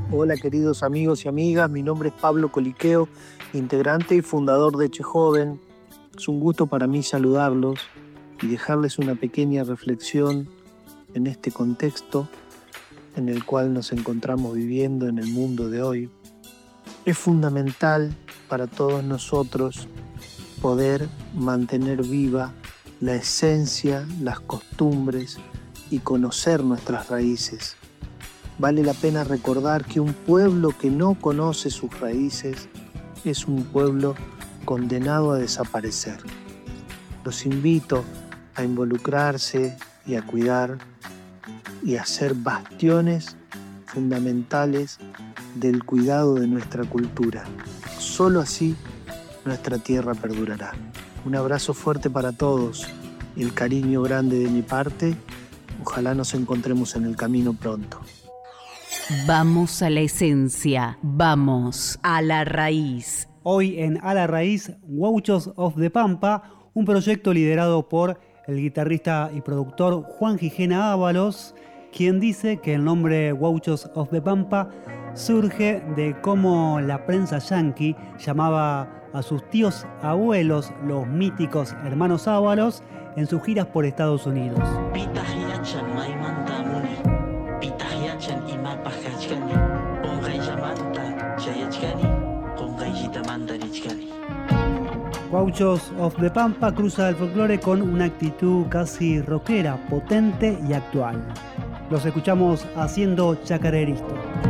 Hola queridos amigos y amigas, mi nombre es Pablo Coliqueo, integrante y fundador de Che Joven. Es un gusto para mí saludarlos y dejarles una pequeña reflexión en este contexto en el cual nos encontramos viviendo en el mundo de hoy. Es fundamental para todos nosotros poder mantener viva la esencia, las costumbres y conocer nuestras raíces. Vale la pena recordar que un pueblo que no conoce sus raíces es un pueblo condenado a desaparecer. Los invito a involucrarse y a cuidar y a ser bastiones fundamentales del cuidado de nuestra cultura. Solo así nuestra tierra perdurará. Un abrazo fuerte para todos, el cariño grande de mi parte. Ojalá nos encontremos en el camino pronto. Vamos a la esencia, vamos a la raíz. Hoy en A la Raíz, Gauchos of the Pampa, un proyecto liderado por el guitarrista y productor Juan Gijena Ábalos, quien dice que el nombre Gauchos of the Pampa surge de cómo la prensa yanqui llamaba a sus tíos abuelos, los míticos hermanos Ábalos, en sus giras por Estados Unidos. Gauchos of the Pampa cruza el folclore con una actitud casi rockera, potente y actual. Los escuchamos haciendo chacareristo.